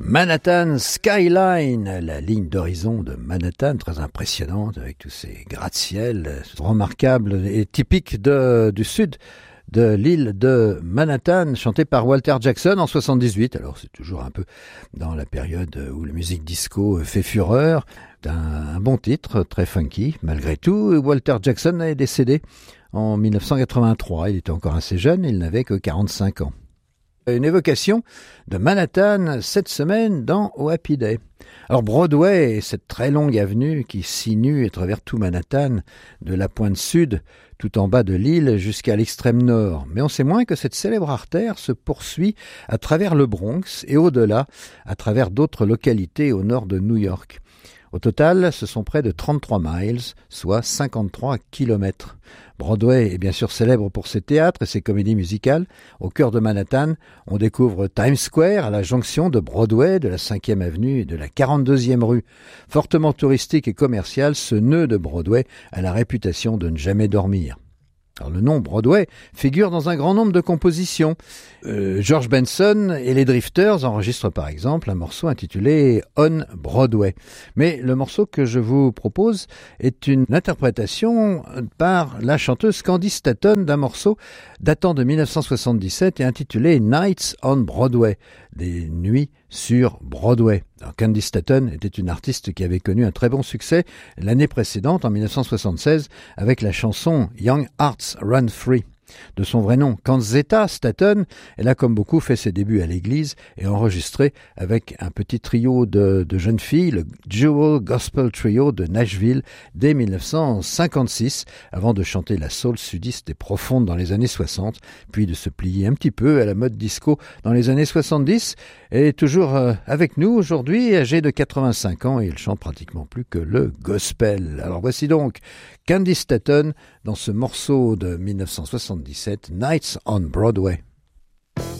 Manhattan Skyline, la ligne d'horizon de Manhattan, très impressionnante avec tous ces gratte-ciel remarquables et typiques du sud de l'île de Manhattan, chanté par Walter Jackson en 78. Alors c'est toujours un peu dans la période où la musique disco fait fureur. Un bon titre, très funky malgré tout. Walter Jackson est décédé en 1983. Il était encore assez jeune, il n'avait que 45 ans. Une évocation de Manhattan cette semaine dans Oh Happy Day. Alors Broadway est cette très longue avenue qui sinue à travers tout Manhattan, de la pointe sud tout en bas de l'île jusqu'à l'extrême nord. Mais on sait moins que cette célèbre artère se poursuit à travers le Bronx et au-delà, à travers d'autres localités au nord de New York. Au total, ce sont près de 33 miles, soit 53 kilomètres. Broadway est bien sûr célèbre pour ses théâtres et ses comédies musicales. Au cœur de Manhattan, on découvre Times Square à la jonction de Broadway, de la 5e avenue et de la 42e rue. Fortement touristique et commercial, ce nœud de Broadway a la réputation de ne jamais dormir. Alors, le nom Broadway figure dans un grand nombre de compositions. George Benson et les Drifters enregistrent par exemple un morceau intitulé On Broadway. Mais le morceau que je vous propose est une interprétation par la chanteuse Candy Staton d'un morceau datant de 1977 et intitulé Nights on Broadway, des nuits sur Broadway. Alors, Candy Staton était une artiste qui avait connu un très bon succès l'année précédente, en 1976, avec la chanson Young Hearts Run Free. De son vrai nom, Canzetta Staton, elle a comme beaucoup fait ses débuts à l'église et enregistré avec un petit trio de jeunes filles, le Jewel Gospel Trio de Nashville, dès 1956, avant de chanter la soul sudiste et profonde dans les années 60, puis de se plier un petit peu à la mode disco dans les années 70. Elle est toujours avec nous aujourd'hui, âgée de 85 ans, et elle chante pratiquement plus que le gospel. Alors voici donc Candy Staton dans ce morceau de 1977, Nights on Broadway.